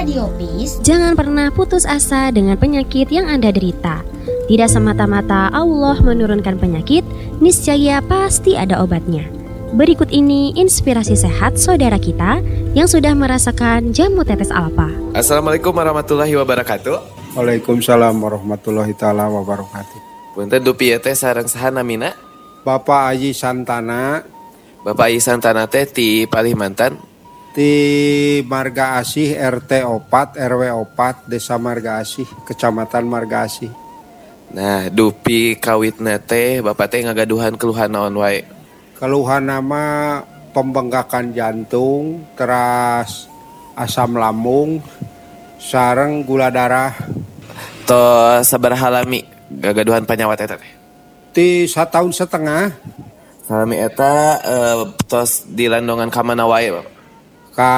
Radio Peace, jangan pernah putus asa dengan penyakit yang Anda derita. Tidak semata-mata Allah menurunkan penyakit, niscaya pasti ada obatnya. Berikut ini inspirasi sehat saudara kita yang sudah merasakan jamu tetes alfa. Assalamualaikum warahmatullahi wabarakatuh. Waalaikumsalam warahmatullahi taala wabarakatuh. Punten dupi teh sareng saha namina? Bapak Aji Santana. Bapak Aji Santana teh ti Kalimantan. Di Marga Asih RT 4 RW 4 Desa Marga Asih Kecamatan Marga Asih. Nah, dupi kawitna teh Bapak teh ngagaduhan keluhan naon wae? Keluhan nama pembengkakan jantung, teras asam lambung, sareng gula darah. To sabaraha lami gagaduhan panyawat eta teh? Ti 1 tahun setengah. Salami eta tos dilandongan ka mana wae, Bapak? Ka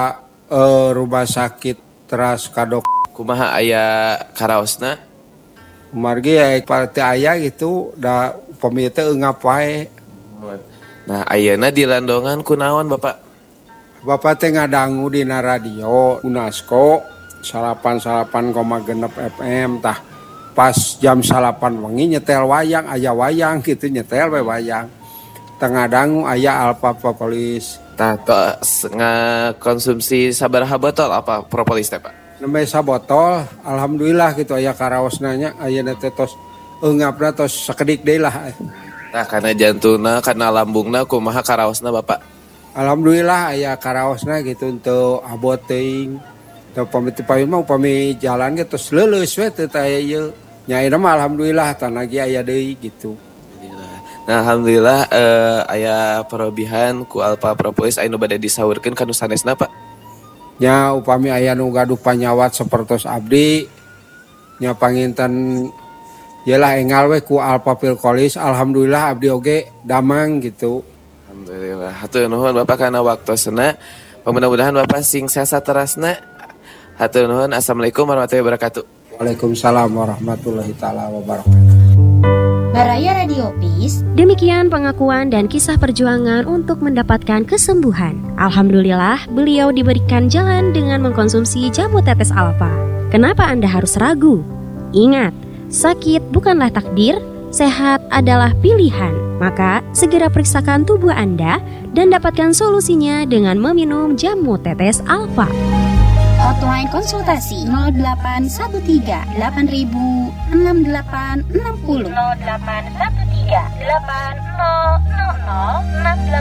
rumah sakit teras kadok. Kumaha aya karaosna? Margi ya parti aya gitu da upami teh eungap wae. Nah, ayeuna dilandongan kunaon, Bapak? Bapak teh ngadangu dina radio UNESCO 88,6 FM tah pas jam 8 wengi nyetel wayang aya wayang gitu nyetel we wayang. Tengah dangu aya Alpha Propolis. Tah tos ngakonsumsi sabaraha botol apa propolis teh, Pak? Nembe sabotol, alhamdulillah gitu aya karaosna nya ayeuna teh tos eungapna tos sakedik deui lah. Nah, karena jantungna, karena lambungna kumaha karaosna, Bapak? Alhamdulillah aya karaosna gitu untuk abot teuing. Teu pami teu pami mah upami jalan ge tos leuleus we teu aya ieu. Nya ayeuna mah alhamdulillah tan lagi aya deui gitu. Nah, alhamdulillah aya parobihan ku Alpha Propolis anu bade disaurkeun ka nu sanesna, Pak. Nya upami aya nu gaduh panyawat sapertos abdi nya panginten yalah engal we ku Alpha Propolis alhamdulillah abdi oge damang gitu. Alhamdulillah. Hatur nuhun Bapak kana waktosna. Mudah-mudahan Bapak sing sehat terasna. Hatur nuhun. Assalamualaikum warahmatullahi wabarakatuh. Waalaikumsalam warahmatullahi taala wabarakatuh. Baraya Radio Peace. Demikian pengakuan dan kisah perjuangan untuk mendapatkan kesembuhan. Alhamdulillah, beliau diberikan jalan dengan mengkonsumsi jamu tetes alfa. Kenapa Anda harus ragu? Ingat, sakit bukanlah takdir, sehat adalah pilihan. Maka, segera periksakan tubuh Anda dan dapatkan solusinya dengan meminum jamu tetes alfa. Hotline konsultasi 0813 8000 6860 0813 8000 6860.